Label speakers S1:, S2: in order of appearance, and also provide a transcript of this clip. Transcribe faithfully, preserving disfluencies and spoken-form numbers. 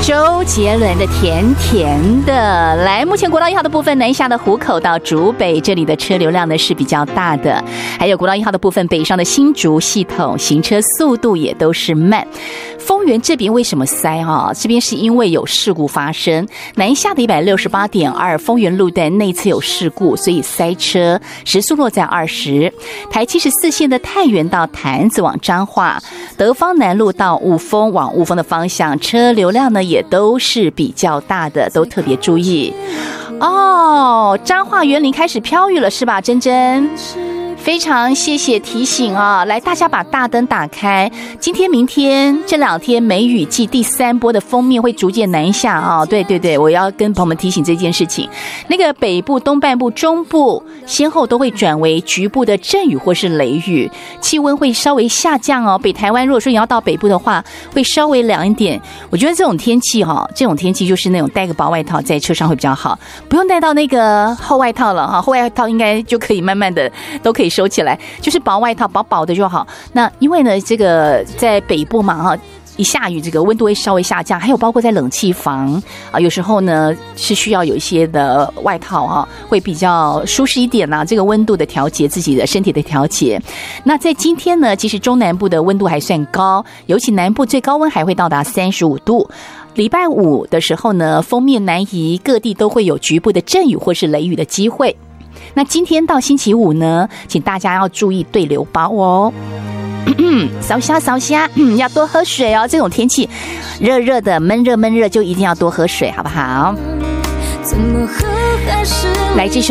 S1: 周杰伦的甜甜的。来，目前国道一号的部分，南下的湖口到竹北，这里的车流量呢是比较大的，还有国道一号的部分，北上的新竹系统行车速度也都是慢。丰原这边为什么塞啊？这边是因为有事故发生，南下的 一百六十八点二 丰原路段内侧有事故，所以塞车，时速落在二十。台七十四线的太原到潭子往彰化，德芳南路到雾峰往雾峰的方向，车流量呢也都是比较大的，都特别注意哦。彰化园林开始飘雨了是吧，珍珍？非常谢谢提醒啊！来，大家把大灯打开。今天、明天这两天梅雨季第三波的锋面会逐渐南下啊！对对对，我要跟朋友们提醒这件事情。那个北部、东半部、中部先后都会转为局部的阵雨或是雷雨，气温会稍微下降哦。北台湾如果说你要到北部的话，会稍微凉一点。我觉得这种天气哈、哦，这种天气就是那种带个薄外套在车上会比较好，不用带到那个厚外套了哈。厚外套应该就可以慢慢的都可以收起来，就是薄外套薄薄的就好。那因为呢这个在北部嘛哈，一下雨这个温度会稍微下降，还有包括在冷气房啊，有时候呢是需要有一些的外套哈、啊，会比较舒适一点啦、啊。这个温度的调节，自己的身体的调节。那在今天呢，其实中南部的温度还算高，尤其南部最高温还会到达三十五度。礼拜五的时候呢，锋面南移，各地都会有局部的阵雨或是雷雨的机会。那今天到星期五呢，请大家要注意对流包哦。扫虾扫虾、嗯，要多喝水哦。这种天气，热热的闷热闷热，就一定要多喝水，好不好？来，这首。